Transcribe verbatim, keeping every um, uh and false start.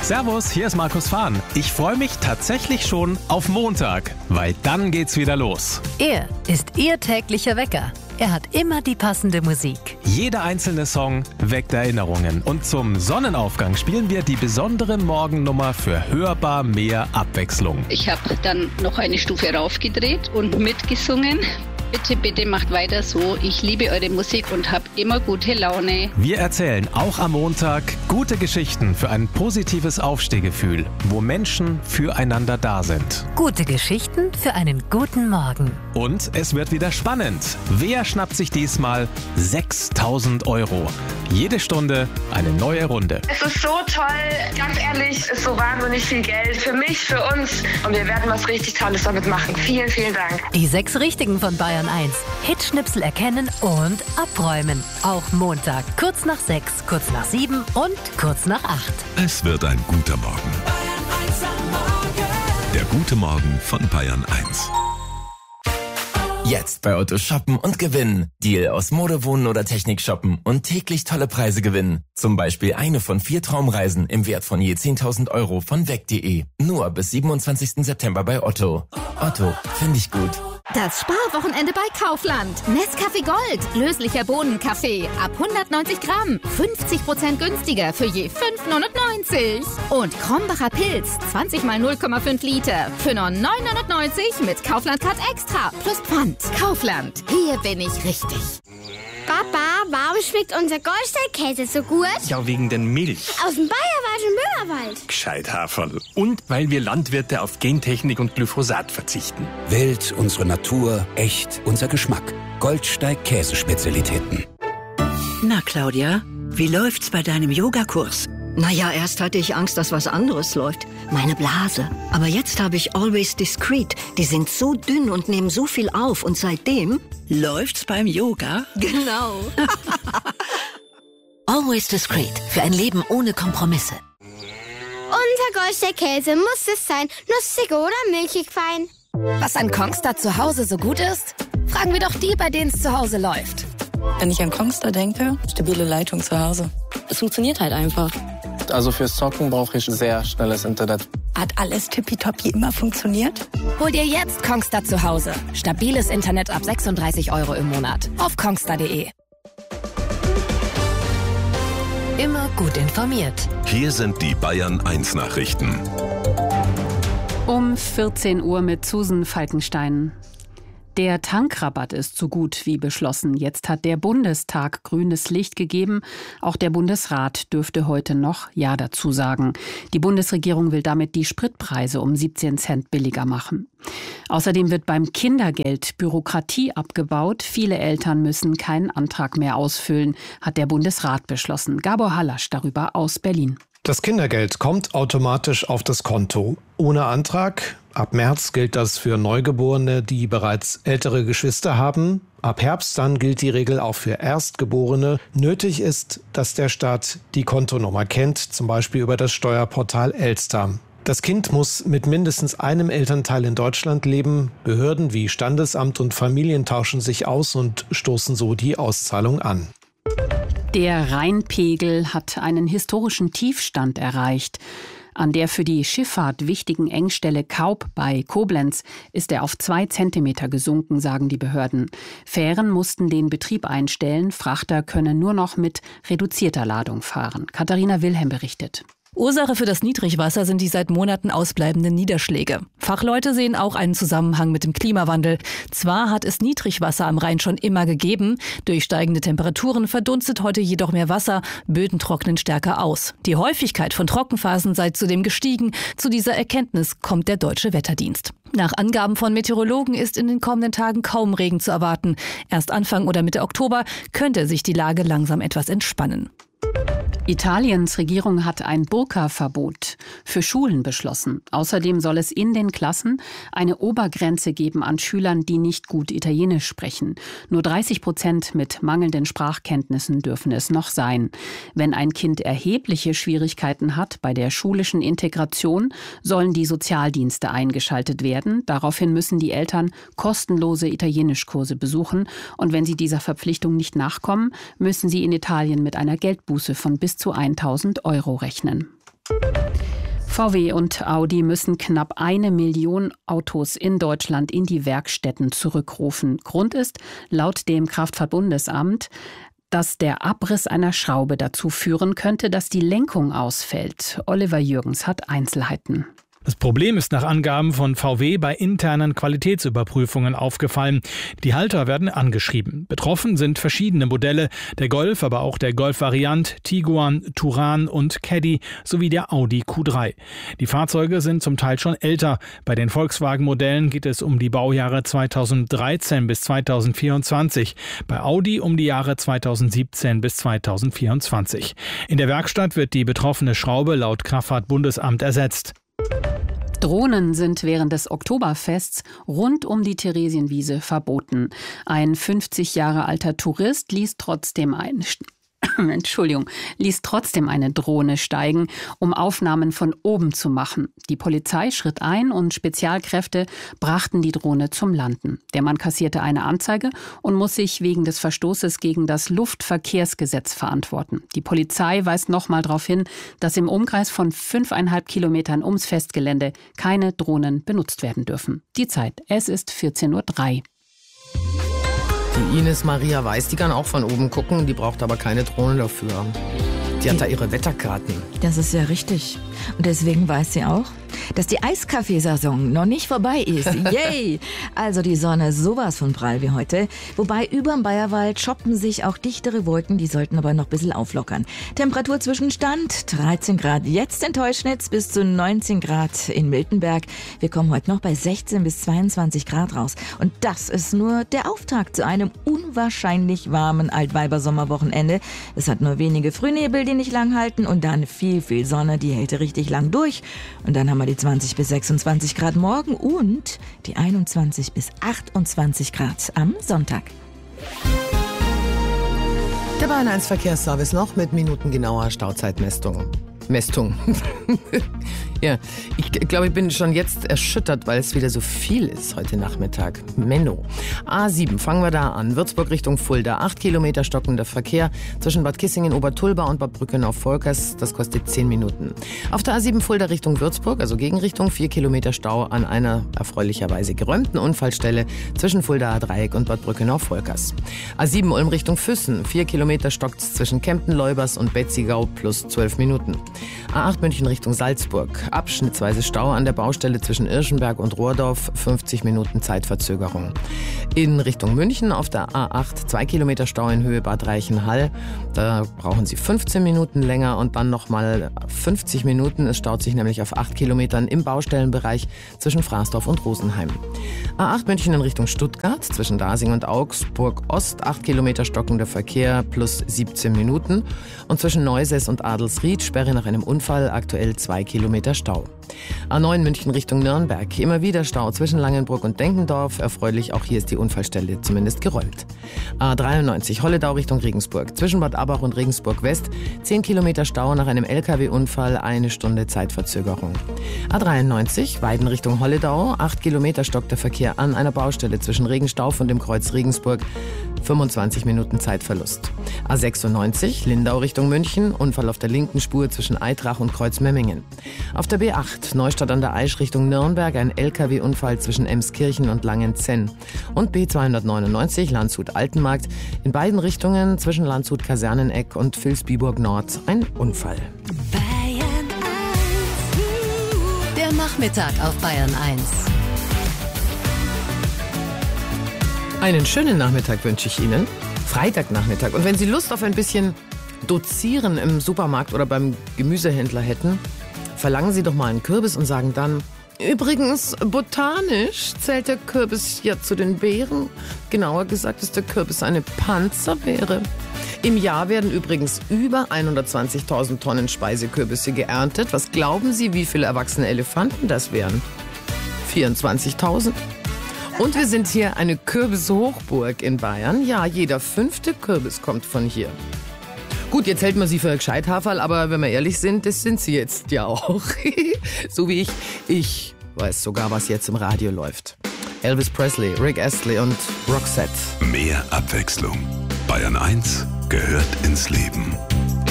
Servus, hier ist Markus Fahn. Ich freue mich tatsächlich schon auf Montag, weil dann geht's wieder los. Er ist Ihr täglicher Wecker. Er hat immer die passende Musik. Jeder einzelne Song weckt Erinnerungen. Und zum Sonnenaufgang spielen wir die besondere Morgennummer für hörbar mehr Abwechslung. Ich habe dann noch eine Stufe raufgedreht und mitgesungen. Bitte, bitte macht weiter so. Ich liebe eure Musik und habe immer gute Laune. Wir erzählen auch am Montag gute Geschichten für ein positives Aufstehgefühl, wo Menschen füreinander da sind. Gute Geschichten für einen guten Morgen. Und es wird wieder spannend. Wer schnappt sich diesmal sechstausend Euro? Jede Stunde eine neue Runde. Es ist so toll, ganz ehrlich, es ist so wahnsinnig viel Geld für mich, für uns. Und wir werden was richtig Tolles damit machen. Vielen, vielen Dank. Die sechs Richtigen von Bayern eins. Hitschnipsel erkennen und abräumen. Auch Montag, kurz nach sechs, kurz nach sieben und kurz nach acht. Es wird ein guter Morgen. Der gute Morgen von Bayern eins. Jetzt bei Otto shoppen und gewinnen. Deal aus Mode, Wohnen oder Technik shoppen und täglich tolle Preise gewinnen. Zum Beispiel eine von vier Traumreisen im Wert von je zehntausend Euro von weg punkt de. Nur bis siebenundzwanzigsten September bei Otto. Otto, finde ich gut. Das Sparwochenende bei Kaufland. Nescafé Gold, löslicher Bohnenkaffee. Ab hundertneunzig Gramm. fünfzig Prozent günstiger für je fünf neunundneunzig. Und Krombacher Pilz, zwanzig mal null Komma fünf Liter. Für nur neun neunundneunzig mit Kaufland Card Extra. Plus Pfand. Kaufland. Hier bin ich richtig. Papa, warum schmeckt unser Goldstein-Käse so gut? Ja, wegen den Milch. Aus dem bayerischen Müllerwald. Gescheit, Haferl. Und weil wir Landwirte auf Gentechnik und Glyphosat verzichten. Welt, unsere Natur, echt, unser Geschmack. Goldsteig-Käsespezialitäten. Na, Claudia, wie läuft's bei deinem Yogakurs? Naja, erst hatte ich Angst, dass was anderes läuft. Meine Blase. Aber jetzt habe ich Always Discreet. Die sind so dünn und nehmen so viel auf. Und seitdem... Läuft's beim Yoga? Genau. Always Discreet. Für ein Leben ohne Kompromisse. Unser Goldstein-Käse muss es sein. Nussig oder milchig fein. Was an Kongstar zu Hause so gut ist? Fragen wir doch die, bei denen es zu Hause läuft. Wenn ich an Kongstar denke, stabile Leitung zu Hause. Es funktioniert halt einfach. Also fürs Zocken brauche ich sehr schnelles Internet. Hat alles tippitoppi immer funktioniert? Hol dir jetzt Kongstar zu Hause. Stabiles Internet ab sechsunddreißig Euro im Monat. Auf kongstar punkt de. Immer gut informiert. Hier sind die Bayern eins Nachrichten. Um vierzehn Uhr mit Susan Falkenstein. Der Tankrabatt ist so gut wie beschlossen. Jetzt hat der Bundestag grünes Licht gegeben. Auch der Bundesrat dürfte heute noch Ja dazu sagen. Die Bundesregierung will damit die Spritpreise um siebzehn Cent billiger machen. Außerdem wird beim Kindergeld Bürokratie abgebaut. Viele Eltern müssen keinen Antrag mehr ausfüllen, hat der Bundesrat beschlossen. Gabor Hallasch darüber aus Berlin. Das Kindergeld kommt automatisch auf das Konto. Ohne Antrag. Ab März gilt das für Neugeborene, die bereits ältere Geschwister haben. Ab Herbst dann gilt die Regel auch für Erstgeborene. Nötig ist, dass der Staat die Kontonummer kennt, zum Beispiel über das Steuerportal Elster. Das Kind muss mit mindestens einem Elternteil in Deutschland leben. Behörden wie Standesamt und Familien tauschen sich aus und stoßen so die Auszahlung an. Der Rheinpegel hat einen historischen Tiefstand erreicht. An der für die Schifffahrt wichtigen Engstelle Kaub bei Koblenz ist er auf zwei Zentimeter gesunken, sagen die Behörden. Fähren mussten den Betrieb einstellen. Frachter können nur noch mit reduzierter Ladung fahren. Katharina Wilhelm berichtet. Ursache für das Niedrigwasser sind die seit Monaten ausbleibenden Niederschläge. Fachleute sehen auch einen Zusammenhang mit dem Klimawandel. Zwar hat es Niedrigwasser am Rhein schon immer gegeben, durch steigende Temperaturen verdunstet heute jedoch mehr Wasser, Böden trocknen stärker aus. Die Häufigkeit von Trockenphasen sei zudem gestiegen. Zu dieser Erkenntnis kommt der Deutsche Wetterdienst. Nach Angaben von Meteorologen ist in den kommenden Tagen kaum Regen zu erwarten. Erst Anfang oder Mitte Oktober könnte sich die Lage langsam etwas entspannen. Italiens Regierung hat ein Burka-Verbot für Schulen beschlossen. Außerdem soll es in den Klassen eine Obergrenze geben an Schülern, die nicht gut Italienisch sprechen. Nur dreißig Prozent mit mangelnden Sprachkenntnissen dürfen es noch sein. Wenn ein Kind erhebliche Schwierigkeiten hat bei der schulischen Integration, sollen die Sozialdienste eingeschaltet werden. Daraufhin müssen die Eltern kostenlose Italienischkurse besuchen. Und wenn sie dieser Verpflichtung nicht nachkommen, müssen sie in Italien mit einer Geldbuße von bis zu tausend Euro rechnen. V W und Audi müssen knapp eine Million Autos in Deutschland in die Werkstätten zurückrufen. Grund ist, laut dem Kraftfahrtbundesamt, dass der Abriss einer Schraube dazu führen könnte, dass die Lenkung ausfällt. Oliver Jürgens hat Einzelheiten. Das Problem ist nach Angaben von V W bei internen Qualitätsüberprüfungen aufgefallen. Die Halter werden angeschrieben. Betroffen sind verschiedene Modelle, der Golf, aber auch der Golf-Variant, Tiguan, Touran und Caddy sowie der Audi Q drei. Die Fahrzeuge sind zum Teil schon älter. Bei den Volkswagen-Modellen geht es um die Baujahre zweitausenddreizehn bis zweitausendvierundzwanzig, bei Audi um die Jahre zweitausendsiebzehn bis zweitausendvierundzwanzig. In der Werkstatt wird die betroffene Schraube laut Kraftfahrtbundesamt ersetzt. Drohnen sind während des Oktoberfests rund um die Theresienwiese verboten. Ein fünfzig Jahre alter Tourist ließ trotzdem ein Entschuldigung, ließ trotzdem eine Drohne steigen, um Aufnahmen von oben zu machen. Die Polizei schritt ein und Spezialkräfte brachten die Drohne zum Landen. Der Mann kassierte eine Anzeige und muss sich wegen des Verstoßes gegen das Luftverkehrsgesetz verantworten. Die Polizei weist nochmal darauf hin, dass im Umkreis von fünfeinhalb Kilometern ums Festgelände keine Drohnen benutzt werden dürfen. Die Zeit, es ist vierzehn Uhr drei. Die Ines Maria Weiß, die kann auch von oben gucken, die braucht aber keine Drohne dafür. Die hat da ihre Wetterkarten. Das ist ja richtig. Und deswegen weiß sie auch, dass die Eiskaffeesaison noch nicht vorbei ist. Yay! Also die Sonne ist sowas von prall wie heute. Wobei überm Bayerwald shoppen sich auch dichtere Wolken, die sollten aber noch ein bisschen auflockern. Temperaturzwischenstand dreizehn Grad jetzt in Teuschnitz bis zu neunzehn Grad in Miltenberg. Wir kommen heute noch bei sechzehn bis zweiundzwanzig Grad raus. Und das ist nur der Auftakt zu einem unwahrscheinlich warmen Altweibersommerwochenende. Es hat nur wenige Frühnebel, die nicht lang halten und dann viel, viel Sonne, die hält richtig lang durch. Und dann haben wir die zwanzig bis sechsundzwanzig Grad morgen und die einundzwanzig bis achtundzwanzig Grad am Sonntag. Der Bayern eins Verkehrsservice noch mit minutengenauer Stauzeitmessung. Mästung. Ja, ich glaube, ich bin schon jetzt erschüttert, weil es wieder so viel ist heute Nachmittag. Menno. A sieben, fangen wir da an. Würzburg Richtung Fulda. Acht Kilometer stockender Verkehr zwischen Bad Kissingen, Obertulba und Bad Brückenau-Volkers. Das kostet zehn Minuten. Auf der A sieben Fulda Richtung Würzburg, also Gegenrichtung, vier Kilometer Stau an einer erfreulicherweise geräumten Unfallstelle zwischen Fuldaer Dreieck und Bad Brückenau-Volkers. A sieben Ulm Richtung Füssen. vier Kilometer stockt's zwischen Kempten-Leubers und Betzigau plus zwölf Minuten. A acht München Richtung Salzburg. Abschnittsweise Stau an der Baustelle zwischen Irschenberg und Rohrdorf, fünfzig Minuten Zeitverzögerung. In Richtung München auf der A acht zwei Kilometer Stau in Höhe Bad Reichenhall. Da brauchen Sie fünfzehn Minuten länger und dann nochmal fünfzig Minuten. Es staut sich nämlich auf acht Kilometern im Baustellenbereich zwischen Fraßdorf und Rosenheim. A acht München in Richtung Stuttgart zwischen Dasing und Augsburg Ost, acht Kilometer stockender Verkehr plus siebzehn Minuten. Und zwischen Neusäß und Adelsried Sperre nach einem Unfall, aktuell zwei Kilometer Stau. A neun München Richtung Nürnberg. Immer wieder Stau zwischen Langenbruck und Denkendorf. Erfreulich, auch hier ist die Unfallstelle zumindest geräumt. A dreiundneunzig Holledau Richtung Regensburg. Zwischen Bad Abbach und Regensburg West. zehn Kilometer Stau nach einem L K W-Unfall. Eine Stunde Zeitverzögerung. A dreiundneunzig Weiden Richtung Holledau. acht Kilometer stockt der Verkehr an einer Baustelle zwischen Regenstauf und dem Kreuz Regensburg. fünfundzwanzig Minuten Zeitverlust. A sechsundneunzig Lindau Richtung München. Unfall auf der linken Spur zwischen Eitrach und Kreuz Memmingen. Auf der B acht Neustadt an der Aisch Richtung Nürnberg ein L K W-Unfall zwischen Emskirchen und Langenzenn. Und B zweihundertneunundneunzig Landshut-Altenmarkt. In beiden Richtungen zwischen Landshut-Kaserneneck und Vilsbiburg Nord ein Unfall. Bayern eins. Der Nachmittag auf Bayern eins. Einen schönen Nachmittag wünsche ich Ihnen. Freitagnachmittag. Und wenn Sie Lust auf ein bisschen Dozieren im Supermarkt oder beim Gemüsehändler hätten, verlangen Sie doch mal einen Kürbis und sagen dann: Übrigens, botanisch zählt der Kürbis ja zu den Beeren. Genauer gesagt ist der Kürbis eine Panzerbeere. Im Jahr werden übrigens über hundertzwanzigtausend Tonnen Speisekürbisse geerntet. Was glauben Sie, wie viele erwachsene Elefanten das wären? vierundzwanzigtausend. Und wir sind hier eine Kürbishochburg in Bayern. Ja, jeder fünfte Kürbis kommt von hier. Gut, jetzt hält man sie für Gescheithaferl, aber wenn wir ehrlich sind, das sind sie jetzt ja auch. So wie ich. Ich weiß sogar, was jetzt im Radio läuft. Elvis Presley, Rick Astley und Roxette. Mehr Abwechslung. Bayern eins gehört ins Leben.